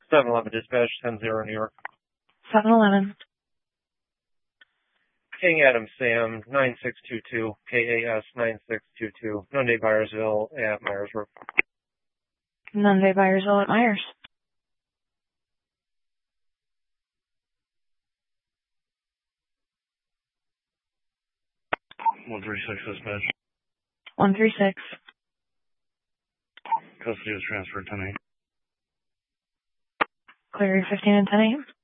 7-Eleven dispatch, 10-0 New York. 7-Eleven. King Adam Sam, 9622, KAS 9622, Nunde Byersville at Myers Road. Nunde Byersville at Myers. One 136 dispatch. 136. Custody was transferred 10-8. Clear 15 and 10-8.